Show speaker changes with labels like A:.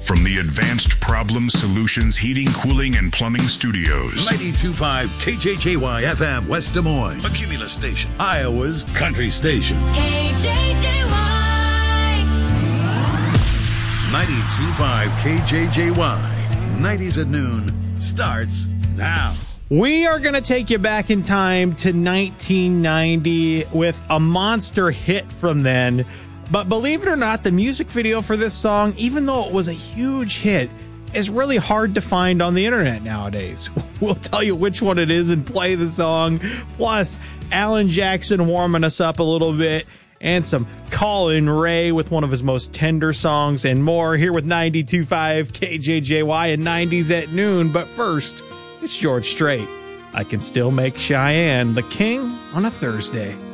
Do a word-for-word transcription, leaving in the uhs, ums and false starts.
A: From the Advanced Problem Solutions Heating, Cooling, and Plumbing Studios.
B: ninety-two point five K J J Y F M, West Des Moines.
C: A Cumulus station.
B: Iowa's country station.
D: K J J Y.
B: ninety-two point five K J J Y. nineties at noon starts now.
E: We are going to take you back in time to nineteen ninety with a monster hit from then. But believe it or not, the music video for this song, even though it was a huge hit, is really hard to find on the internet nowadays. We'll tell you which one it is and play the song. Plus, Alan Jackson warming us up a little bit and some Colin Ray with one of his most tender songs and more here with ninety-two point five K J J Y and nineties at noon. But first, it's George Strait. I Can Still Make Cheyenne the king on a Thursday.